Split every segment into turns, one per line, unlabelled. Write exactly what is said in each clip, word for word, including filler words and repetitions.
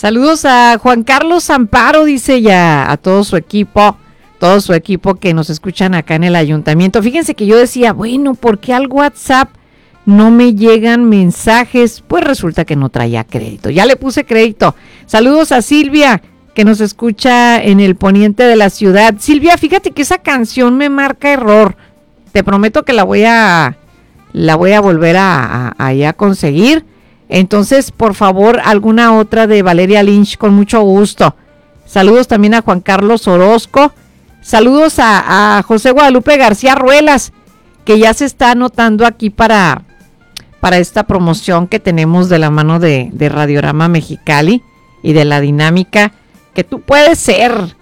Saludos a Juan Carlos Amparo, dice ya, a todo su equipo, todo su equipo que nos escuchan acá en el ayuntamiento. Fíjense que yo decía, bueno, ¿por qué al WhatsApp no me llegan mensajes? Pues resulta que no traía crédito. Ya le puse crédito. Saludos a Silvia, que nos escucha en el poniente de la ciudad. Silvia, fíjate que esa canción me marca error. Te prometo que la voy a, la voy a volver a, a, a, a conseguir. Entonces, por favor, alguna otra de Valeria Lynch, con mucho gusto. Saludos también a Juan Carlos Orozco. Saludos a, a José Guadalupe García Ruelas, que ya se está anotando aquí para, para esta promoción que tenemos de la mano de, de Radiorama Mexicali y de la dinámica, que tú puedes ser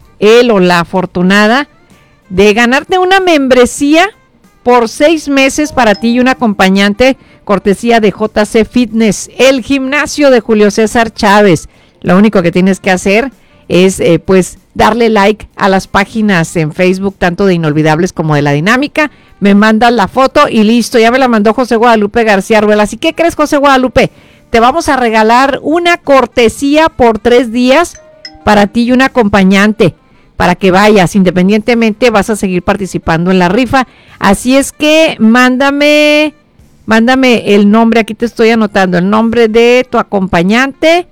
él o la afortunada de ganarte una membresía por seis meses para ti y un acompañante, cortesía de J C Fitness, el gimnasio de Julio César Chávez. Lo único que tienes que hacer es eh, pues darle like a las páginas en Facebook, tanto de Inolvidables como de la dinámica. Me mandas la foto y listo, ya me la mandó José Guadalupe García Ruelas. ¿Y qué crees, José Guadalupe? Te vamos a regalar una cortesía por tres días para ti y un acompañante, para que vayas, independientemente vas a seguir participando en la rifa. Así es que mándame, mándame el nombre, aquí te estoy anotando el nombre de tu acompañante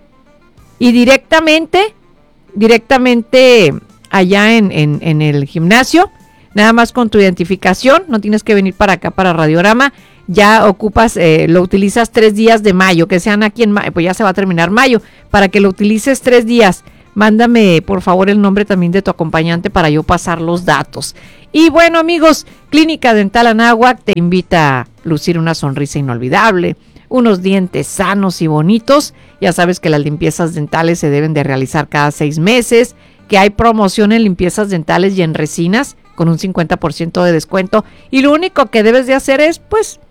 y directamente, directamente allá en, en, en el gimnasio, nada más con tu identificación, no tienes que venir para acá para Radiorama, ya ocupas, eh, lo utilizas tres días de mayo, que sean aquí en mayo, pues ya se va a terminar mayo, para que lo utilices tres días. Mándame por favor el nombre también de tu acompañante para yo pasar los datos. Y bueno, amigos, Clínica Dental Anáhuac te invita a lucir una sonrisa inolvidable, unos dientes sanos y bonitos. Ya sabes que las limpiezas dentales se deben de realizar cada seis meses, que hay promoción en limpiezas dentales y en resinas con un cincuenta por ciento de descuento. Y lo único que debes de hacer es, pues,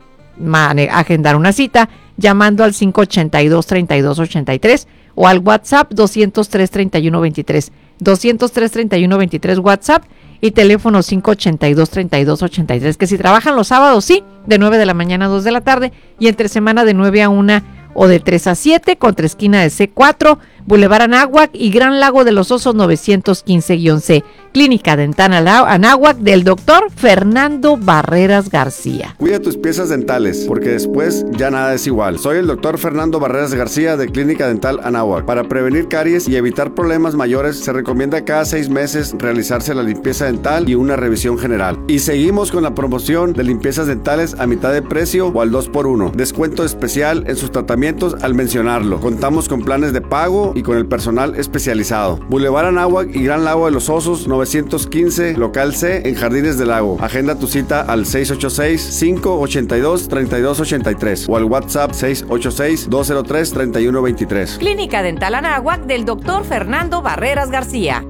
agendar una cita llamando al cinco ochenta y dos, treinta y dos ochenta y tres o al WhatsApp doscientos tres, treinta y uno veintitrés. doscientos tres, treinta y uno veintitrés WhatsApp y teléfono cinco ochenta y dos, treinta y dos ochenta y tres. Que si trabajan los sábados, sí, de nueve de la mañana a dos de la tarde y entre semana de nueve a una o de tres a siete, contra esquina de C cuatro, Boulevard Anáhuac y Gran Lago de los Osos novecientos quince C. Clínica Dental Anáhuac del doctor Fernando Barreras García.
Cuida tus piezas dentales, porque después ya nada es igual. Soy el doctor Fernando Barreras García de Clínica Dental Anáhuac. Para prevenir caries y evitar problemas mayores, se recomienda cada seis meses realizarse la limpieza dental y una revisión general. Y seguimos con la promoción de limpiezas dentales a mitad de precio o al dos por uno. Descuento especial en sus tratamientos al mencionarlo. Contamos con planes de pago y con el personal especializado. Boulevard Anáhuac y Gran Lago de los Osos novecientos quince, local C, en Jardines del Lago. Agenda tu cita al seis ocho seis, cinco ocho dos, tres dos ocho tres o al WhatsApp seis ocho seis, dos cero tres, tres uno dos tres.
Clínica Dental Anáhuac del doctor Fernando Barreras García.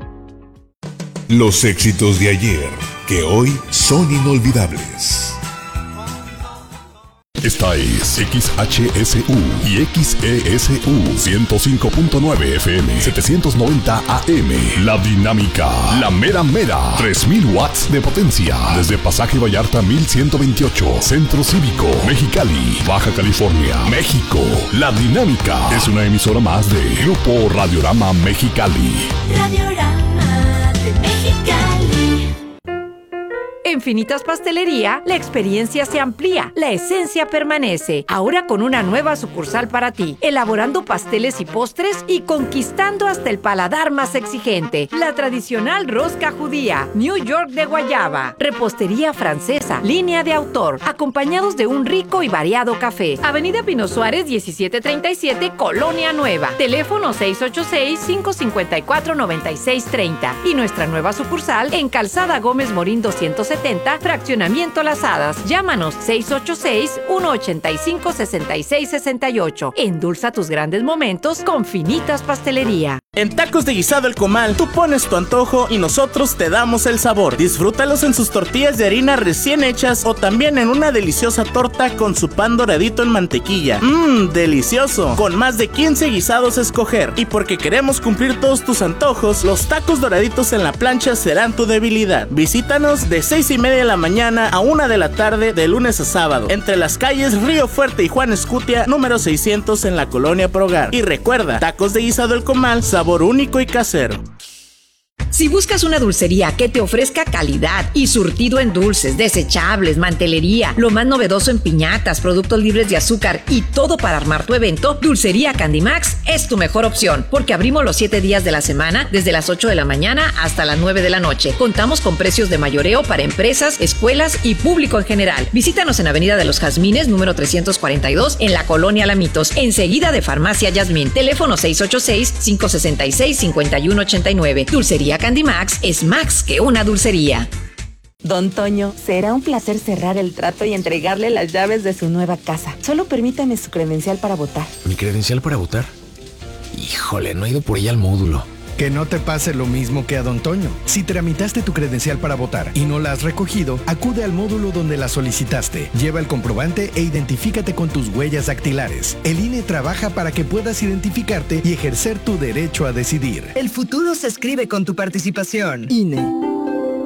Los éxitos de ayer, que hoy son inolvidables. Esta es X H S U y X E S U ciento cinco punto nueve F M, setecientos noventa A M. La dinámica, la mera mera, tres mil watts de potencia. Desde Pasaje Vallarta mil ciento veintiocho, Centro Cívico, Mexicali, Baja California, México. La dinámica es una emisora más de Grupo Radiorama Mexicali.
Radiorama de Mexicali. En Finitas Pastelería, la experiencia se amplía, la esencia permanece. Ahora con una nueva sucursal para ti, elaborando pasteles y postres y conquistando hasta el paladar más exigente. La tradicional rosca judía, New York de guayaba, repostería francesa, línea de autor, acompañados de un rico y variado café. Avenida Pino Suárez diecisiete treinta y siete, Colonia Nueva. Teléfono seis ocho seis, cinco cinco cuatro, nueve seis tres cero. Y nuestra nueva sucursal en Calzada Gómez Morín doscientos setenta, Fraccionamiento Las Hadas. Llámanos seis ocho seis, uno ocho cinco, seis seis seis ocho. Endulza tus grandes momentos con Finitas Pastelería.
En Tacos de Guisado El Comal, tú pones tu antojo y nosotros te damos el sabor. Disfrútalos en sus tortillas de harina recién hechas o también en una deliciosa torta con su pan doradito en mantequilla. Mmm, delicioso. Con más de quince guisados a escoger. Y porque queremos cumplir todos tus antojos, los tacos doraditos en la plancha serán tu debilidad. Visítanos de seis seis y media de la mañana a una de la tarde de lunes a sábado, entre las calles Río Fuerte y Juan Escutia, número seiscientos en la colonia Progar. Y recuerda, tacos de guisado El Comal, sabor único y casero.
Si buscas una dulcería que te ofrezca calidad y surtido en dulces, desechables, mantelería, lo más novedoso en piñatas, productos libres de azúcar y todo para armar tu evento, Dulcería Candimax es tu mejor opción, porque abrimos los siete días de la semana desde las ocho de la mañana hasta las nueve de la noche. Contamos con precios de mayoreo para empresas, escuelas y público en general. Visítanos en Avenida de los Jazmines, número trescientos cuarenta y dos, en la colonia Lamitos, enseguida de Farmacia Yasmín. Teléfono seis ocho seis, cinco seis seis, cinco uno ocho nueve. Dulcería Candimax es más que una dulcería.
Don Toño, será un placer cerrar el trato y entregarle las llaves de su nueva casa. Solo permítame su credencial para votar.
¿Mi credencial para votar? Híjole, no he ido por ella al módulo.
Que no te pase lo mismo que a Don Toño. Si tramitaste tu credencial para votar y no la has recogido, acude al módulo donde la solicitaste. Lleva el comprobante e identifícate con tus huellas dactilares. El I N E trabaja para que puedas identificarte y ejercer tu derecho a decidir.
El futuro se escribe con tu participación. I N E.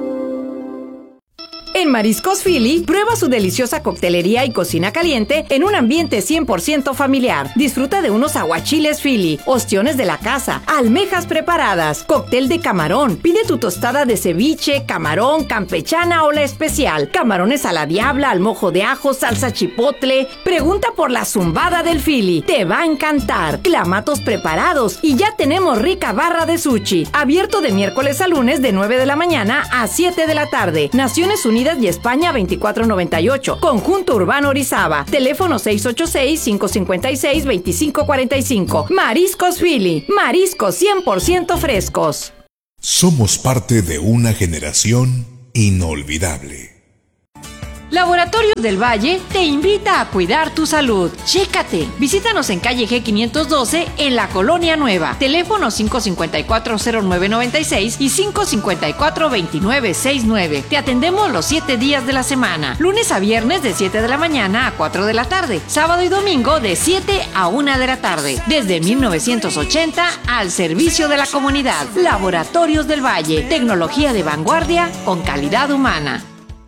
En Mariscos Philly, prueba su deliciosa coctelería y cocina caliente en un ambiente cien por ciento familiar. Disfruta de unos aguachiles Philly, ostiones de la casa, almejas preparadas, cóctel de camarón. Pide tu tostada de ceviche, camarón, campechana o la especial. Camarones a la diabla, al mojo de ajo, salsa chipotle. Pregunta por la zumbada del Philly. Te va a encantar. Clamatos preparados y ya tenemos rica barra de sushi. Abierto de miércoles a lunes de nueve de la mañana a siete de la tarde. Naciones Unidas y España veinticuatro noventa y ocho. Conjunto Urbano Orizaba. Teléfono seis ocho seis, cinco cinco seis, dos cinco cuatro cinco. Mariscos Philly. Mariscos cien por ciento frescos.
Somos parte de una generación inolvidable.
Laboratorios del Valle te invita a cuidar tu salud. Chécate. Visítanos en calle G quinientos doce en la Colonia Nueva. Teléfono cinco cinco cuatro, cero nueve nueve seis y cinco cinco cuatro, dos nueve seis nueve. Te atendemos los siete días de la semana. Lunes a viernes de siete de la mañana a cuatro de la tarde. Sábado y domingo de siete a una de la tarde. Desde mil novecientos ochenta al servicio de la comunidad. Laboratorios del Valle. Tecnología de vanguardia con calidad humana.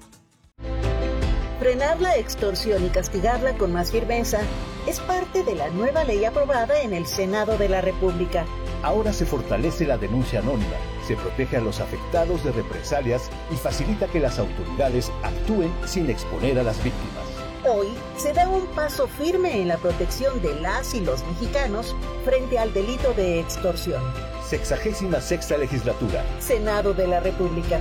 Frenar la extorsión y castigarla con más firmeza es parte de la nueva ley aprobada en el Senado de la República.
Ahora se fortalece la denuncia anónima, se protege a los afectados de represalias y facilita que las autoridades actúen sin exponer a las víctimas.
Hoy se da un paso firme en la protección de las y los mexicanos frente al delito de extorsión.
Sexagésima sexta legislatura.
Senado de la República.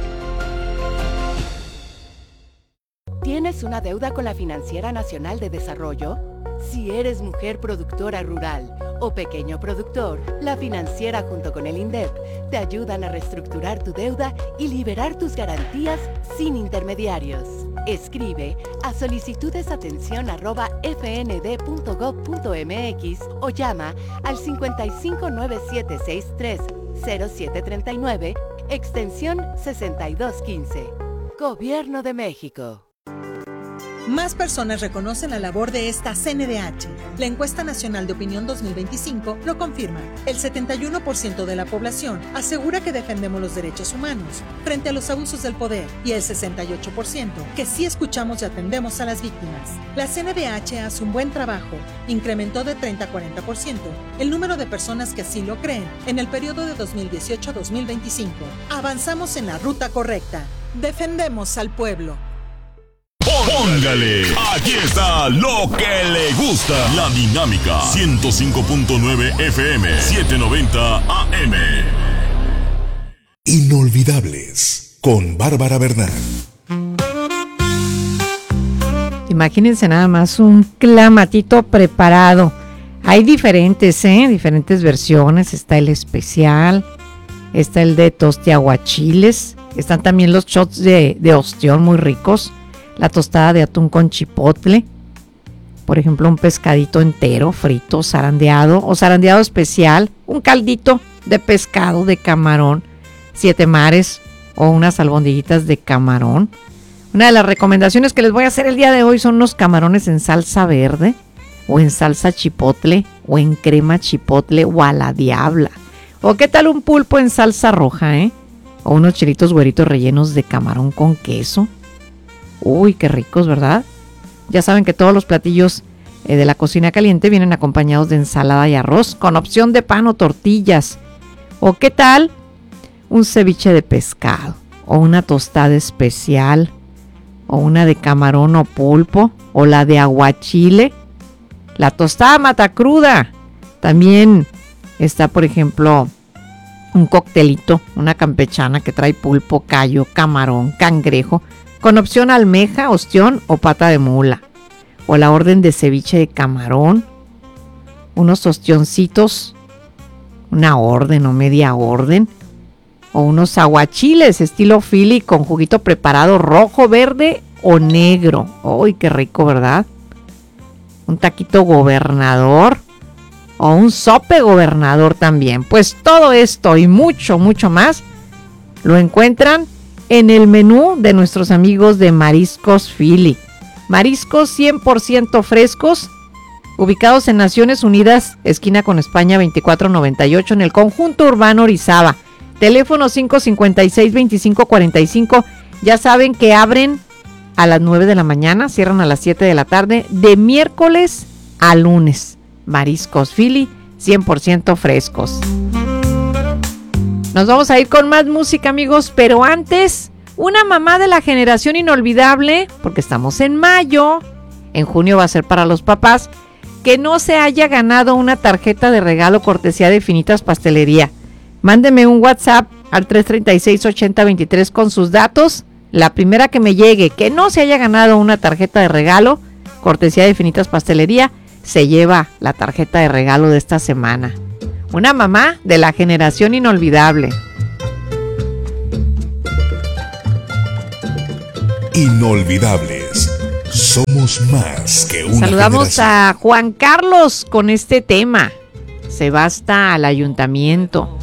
¿Tienes una deuda con la Financiera Nacional de Desarrollo? Si eres mujer productora rural o pequeño productor, la Financiera junto con el INDEP te ayudan a reestructurar tu deuda y liberar tus garantías sin intermediarios. Escribe a solicitudesatención arroba fnd.gov.mx o llama al cincuenta y cinco nueve siete sesenta y tres cero siete treinta y nueve, extensión sesenta y dos quince. Gobierno de México.
Más personas reconocen la labor de esta C N D H. La encuesta nacional de opinión dos mil veinticinco lo confirma. El setenta y uno por ciento de la población asegura que defendemos los derechos humanos frente a los abusos del poder y el sesenta y ocho por ciento que sí escuchamos y atendemos a las víctimas. La C N D H hace un buen trabajo. Incrementó de treinta a cuarenta por ciento el número de personas que así lo creen en el periodo de dos mil dieciocho a dos mil veinticinco. Avanzamos en la ruta correcta. Defendemos al pueblo.
Póngale, aquí está lo que le gusta. La Dinámica ciento cinco punto nueve F M, setecientos noventa A M.
Inolvidables con Bárbara Bernal.
Imagínense nada más un clamatito preparado. Hay diferentes, ¿eh? Diferentes versiones. Está el especial, está el de toste aguachiles, están también los shots de, de ostión muy ricos. La tostada de atún con chipotle, por ejemplo, un pescadito entero, frito, zarandeado o zarandeado especial, un caldito de pescado de camarón, siete mares o unas albondiguitas de camarón. Una de las recomendaciones que les voy a hacer el día de hoy son unos camarones en salsa verde o en salsa chipotle o en crema chipotle o a la diabla. O qué tal un pulpo en salsa roja, ¿eh? O unos chilitos güeritos rellenos de camarón con queso. Uy, qué ricos, ¿verdad? Ya saben que todos los platillos eh, de la cocina caliente vienen acompañados de ensalada y arroz, con opción de pan o tortillas. ¿O qué tal? Un ceviche de pescado, o una tostada especial, o una de camarón o pulpo, o la de aguachile. La tostada matacruda. También está, por ejemplo, un coctelito, una campechana que trae pulpo, callo, camarón, cangrejo, con opción almeja, ostión o pata de mula. O la orden de ceviche de camarón, unos ostioncitos, una orden o media orden, o unos aguachiles estilo Philly con juguito preparado rojo, verde o negro. ¡Uy, qué rico!, ¿verdad? Un taquito gobernador o un sope gobernador también. Pues todo esto y mucho, mucho más lo encuentran en el menú de nuestros amigos de Mariscos Philly. Mariscos cien por ciento frescos, ubicados en Naciones Unidas, esquina con España veinticuatro noventa y ocho, en el conjunto urbano Orizaba. Teléfono cinco cincuenta y seis, veinticinco cuarenta y cinco. Ya saben que abren a las nueve de la mañana, cierran a las siete de la tarde, de miércoles a lunes. Mariscos Philly, cien por ciento frescos. Nos vamos a ir con más música, amigos, pero antes, una mamá de la generación inolvidable, porque estamos en mayo, en junio va a ser para los papás, que no se haya ganado una tarjeta de regalo cortesía de Finitas Pastelería. Mándeme un WhatsApp al tres treinta y seis, ochenta veintitrés con sus datos. La primera que me llegue que no se haya ganado una tarjeta de regalo cortesía de Finitas Pastelería, se lleva la tarjeta de regalo de esta semana. Una mamá de la generación inolvidable.
Inolvidables. Somos más que una
Saludamos
generación.
a Juan Carlos con este tema. Se basta al ayuntamiento.